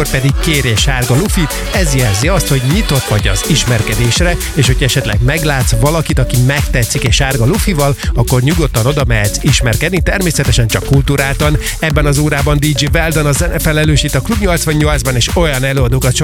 pedig kérje sárga lufit, ez jelzi azt, hogy nyitott vagy az ismerkedésre, és hogy esetleg meglátsz valakit, aki megtetszik egy sárga lufival, akkor nyugodtan oda mehetsz ismerkedni, természetesen csak kulturáltan. Ebben az órában DJ Veldon a zenefelelős itt a Klub 88-ban, és olyan előadókat